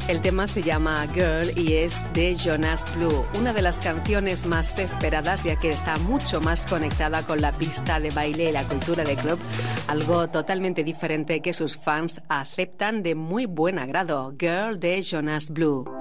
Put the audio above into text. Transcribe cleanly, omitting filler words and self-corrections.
El tema se llama Girl y es de Jonas Blue, una de las canciones más esperadas ya que está mucho más conectada con la pista de baile y la cultura de club, algo totalmente diferente que sus fans aceptan de muy buen agrado. Girl de Jonas Blue.